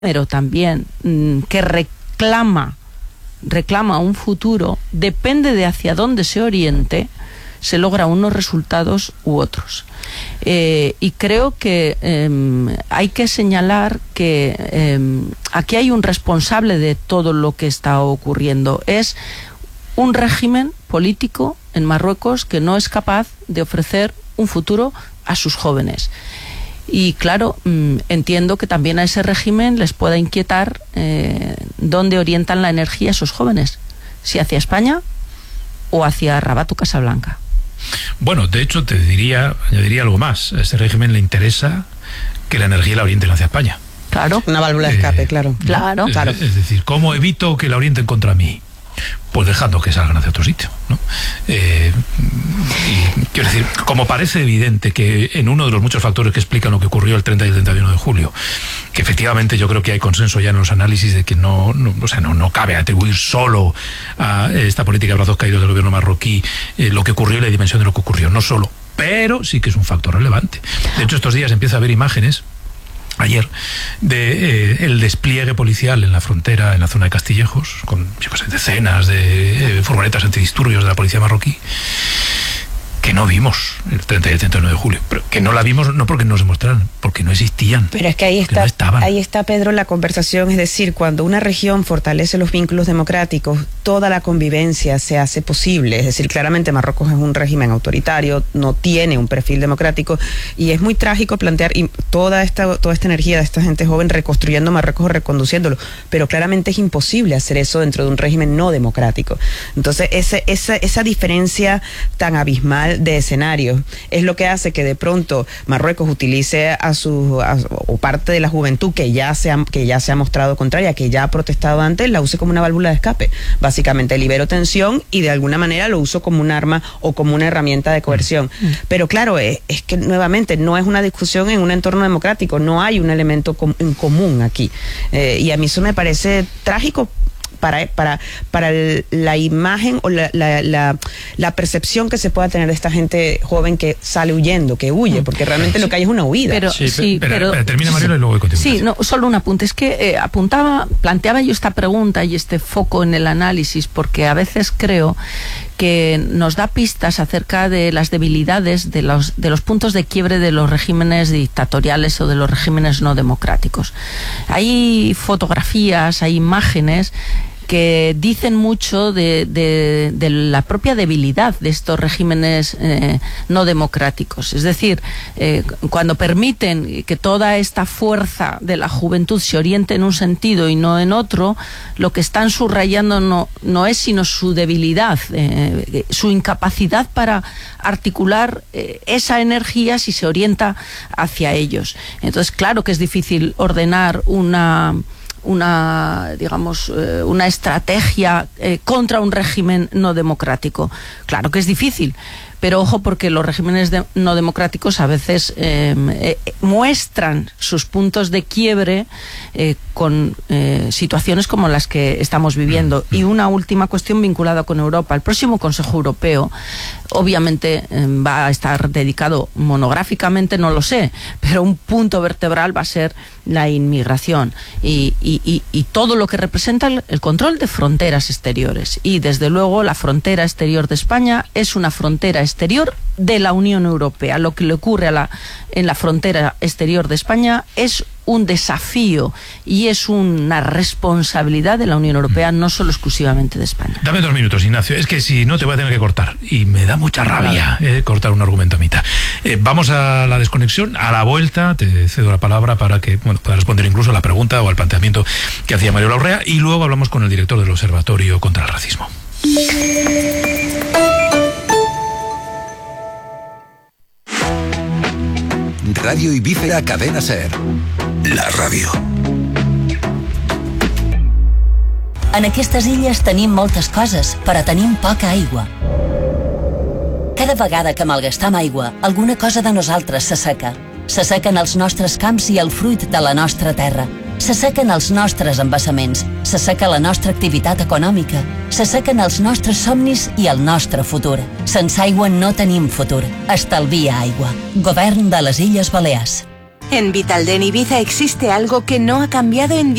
pero también que reclama un futuro, depende de hacia dónde se oriente, se logra unos resultados u otros. Y creo que hay que señalar que aquí hay un responsable de todo lo que está ocurriendo. Es un régimen político en Marruecos que no es capaz de ofrecer un futuro a sus jóvenes. Y claro, entiendo que también a ese régimen les pueda inquietar dónde orientan la energía a esos jóvenes, si hacia España o hacia Rabat o Casablanca. Bueno, de hecho añadiría algo más. A ese régimen le interesa que la energía la orienten hacia España. Claro. Una válvula de escape, claro. Es decir, ¿cómo evito que la orienten contra mí? Pues dejando que salgan hacia otro sitio, ¿no? Y quiero decir, como parece evidente que en uno de los muchos factores que explican lo que ocurrió el 30 y el 31 de julio, que efectivamente yo creo que hay consenso ya en los análisis de que no cabe atribuir solo a esta política de brazos caídos del gobierno marroquí lo que ocurrió y la dimensión de lo que ocurrió, no solo, pero sí que es un factor relevante. De hecho, estos días empieza a haber imágenes, ayer, de el despliegue policial en la frontera, en la zona de Castillejos, con decenas de furgonetas antidisturbios de la policía marroquí, que no vimos el 30 y el 31 de julio, pero que no la vimos no porque no se mostraran, porque no existían. Pero es que ahí está, Pedro, la conversación. Es decir, cuando una región fortalece los vínculos democráticos, toda la convivencia se hace posible. Es decir, claramente Marruecos es un régimen autoritario, no tiene un perfil democrático, y es muy trágico plantear toda esta energía de esta gente joven reconstruyendo Marruecos o reconduciéndolo, pero claramente es imposible hacer eso dentro de un régimen no democrático. Entonces, esa diferencia tan abismal de escenarios es lo que hace que de pronto Marruecos utilice o parte de la juventud que ya se ha mostrado contraria, que ya ha protestado antes, la use como una válvula de escape. Básicamente libero tensión y de alguna manera lo uso como un arma o como una herramienta de coerción. Pero claro, es que nuevamente no es una discusión en un entorno democrático, no hay un elemento en común aquí. Y a mí eso me parece trágico para la imagen o la percepción que se pueda tener de esta gente joven que sale huyendo, que huye, porque realmente lo que hay es una huida. Pero termina Mariela y luego continúa. Sí, no, solo un apunte. Es que planteaba yo esta pregunta y este foco en el análisis, porque a veces creo que nos da pistas acerca de las debilidades de los puntos de quiebre de los regímenes dictatoriales o de los regímenes no democráticos. Hay fotografías, hay imágenes que dicen mucho de la propia debilidad de estos regímenes no democráticos. Es decir, cuando permiten que toda esta fuerza de la juventud se oriente en un sentido y no en otro, lo que están subrayando no es sino su debilidad, su incapacidad para articular esa energía si se orienta hacia ellos. Entonces, claro que es difícil ordenar una estrategia contra un régimen no democrático. Claro que es difícil, pero ojo, porque los regímenes no democráticos a veces muestran sus puntos de quiebre con situaciones como las que estamos viviendo. Y una última cuestión vinculada con Europa. El próximo Consejo Europeo obviamente va a estar dedicado monográficamente, no lo sé, pero un punto vertebral va a ser la inmigración y todo lo que representa el control de fronteras exteriores. Y desde luego la frontera exterior de España es una frontera exterior de la Unión Europea. Lo que le ocurre en la frontera exterior de España es un desafío y es una responsabilidad de la Unión Europea, no solo exclusivamente de España. Dame 2 minutos, Ignacio. Es que si no te voy a tener que cortar y me da mucha rabia cortar un argumento a mitad. Vamos a la desconexión. A la vuelta te cedo la palabra para que pueda responder incluso a la pregunta o al planteamiento que hacía Mario Larrea, y luego hablamos con el director del Observatorio contra el Racismo. Radio Ibiza, Cadena Ser. La ràdio. En aquestes illes tenim moltes coses, però tenim poca aigua. Cada vegada que malgastam aigua, alguna cosa de nosaltres s'asseca. S'assequen els nostres camps i el fruit de la nostra terra. S'assequen els nostres embassaments, s'asseca la nostra activitat econòmica, s'assequen els nostres somnis i el nostre futur. Sense aigua no tenim futur. Estalvia aigua. Govern de les Illes Balears. En Vitalden Ibiza existe algo que no ha cambiado en